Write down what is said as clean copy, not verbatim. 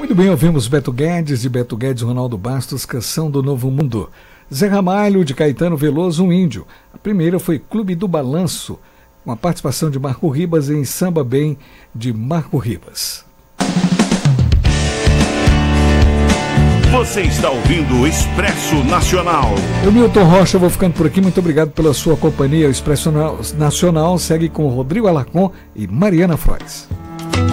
Muito bem, ouvimos Beto Guedes, de Beto Guedes, Ronaldo Bastos, Canção do Novo Mundo. Zé Ramalho, de Caetano Veloso, Um Índio. A primeira foi Clube do Balanço, com a participação de Marco Ribas em Samba Bem, de Marco Ribas. Você está ouvindo o Expresso Nacional. Eu, Milton Rocha, vou ficando por aqui. Muito obrigado pela sua companhia. O Expresso Nacional segue com Rodrigo Alarcon e Mariana Frois.